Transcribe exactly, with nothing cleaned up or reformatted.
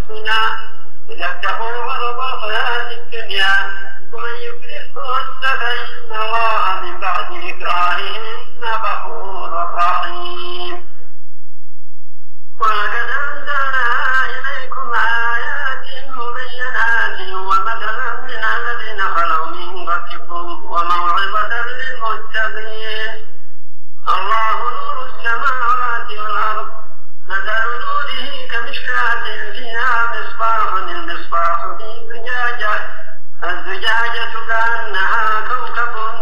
الدنيا ليبتغوا عرض الحياة الدنيا ومن يكرهن فإن الله من بعد إكراههن غفور رحيم. ولقد أنزلنا إليكم آيات مبينات ومثلا من الذين خلوا من قبلكم وموعظة للمتقين. الله نور السماوات والأرض مثل نوره كمشكاة فيها مصباح المصباح في زجاجة الزجاجة كأنها كوكب